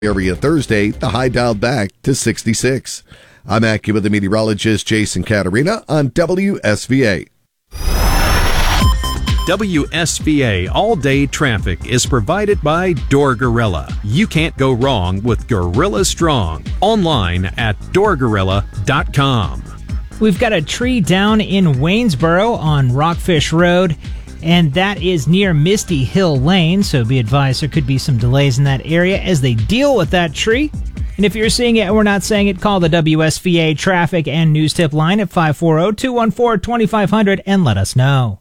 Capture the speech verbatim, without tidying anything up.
area Thursday, the high dialed back to sixty-six. I'm AccuWeather meteorologist Jason Caterina on W S V A. W S V A all-day traffic is provided by Door Gorilla. You can't go wrong with Gorilla Strong. Online at door gorilla dot com. We've got a tree down in Waynesboro on Rockfish Road, and that is near Misty Hill Lane, so be advised there could be some delays in that area as they deal with that tree. And if you're seeing it and we're not saying it, call the W S V A traffic and news tip line at five four zero, two one four, two five zero zero and let us know.